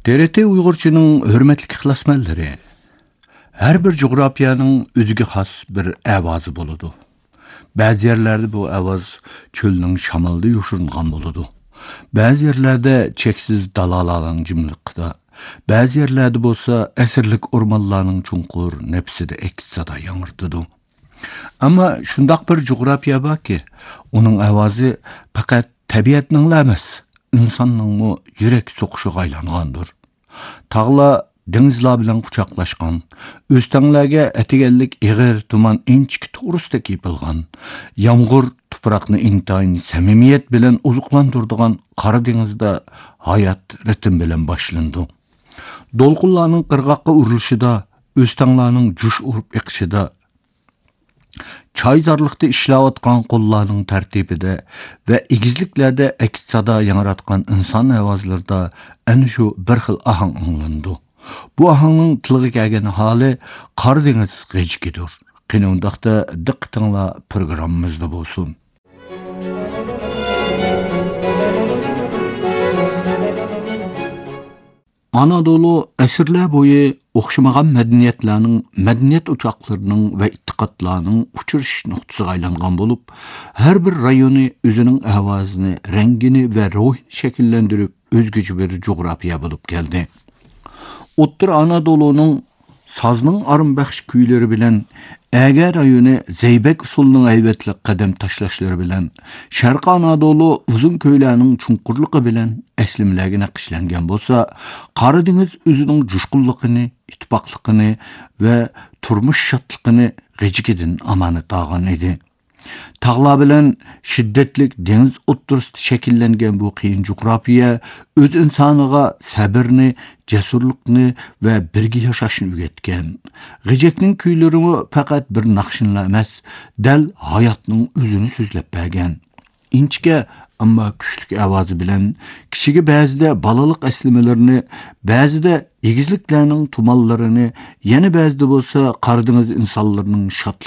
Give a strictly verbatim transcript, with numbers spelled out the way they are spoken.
D R T Uyg'urchaning hurmatli ixlosmandlari. Har bir coğrafyanın o'ziga xos bir ovozi bo'ladi. Ba'zi yerlarda bu ovoz cho'lning shamolida yoshiringan bo'ladi. Ba'zi yerlarda cheksiz dalalarning jimliqida, ba'zi yerlarda bo'lsa asrlik o'rmonlarning chunqur nafsida aks sada yangirtidi. Ammo shundoq bir coğrafya borki, uning ovozi faqat tabiatning emas, insonning yurak so'qishiga aylangandir. Tağlar dengizlar bilan quchoqlashgan, o'stanglarga atiganlik ig'ir tuman inchik to'g'risida yopilgan, yomg'ir tuproqni intayin samimiyat bilan ozuqlantirdigan Qora dengizda hayot ritm bilan boshlandi. Do'lqinlarning qirg'oqqa urilishida, o'stanglarning jush urib eqishida, Çayzarlıqda ishlayotgan qo'llarning tartibida va egizliklarda aks sada yangiratgan inson ovozlarida ana shu bir xil ahang anglandi. Bu ahangning tilga kelgan holi Qora dengiz g'ejikidir. Qani undaqda diqqatinglar programmamizda bo'lsin. Anadolu əsrlər boyu oxşamagan mədəniyyətlərin, mədəniyyət uçaqlarının və ittiqadlarının uçuruş nöqtəsiga aylanğan olub, hər bir rayonu özünün avazını, rəngini və ruhini şəkilləndirib özgücü bir coğrafiya olub gəldi. O'ttir Anadolu'nun sazның arınbəxş kuyları bilan Əgər rayonu Zeybek usulunun ayvetli qadam taşlaşları bilan Şərqi Anadolu uzun köylərinin çunqurluğu bilan əslimlərinə naqşlangan bolsa, Qara dengiz özünün coşqunluğunu, ittifaqlığını və turmuş şadlığını g'ejikidin amanat alğan idi. Tağlar bilan şiddetlik deniz o'ttirisida shakllangan bu qiyin coğrafiya öz insoniga sabrni, cesurluqni va birga yashashni o'rgatgan. G'ejekning kuylari faqat bir naqshinlar emas, dal hayotning o'zini so'zlab bergan. Inchga ammo kuchli ovozi bilan kishiga ba'zida balaliq aslimalarini, ba'zida egizliklarning tumanlarini, yana ba'zida bo'lsa Qara dengiz insonlarining shod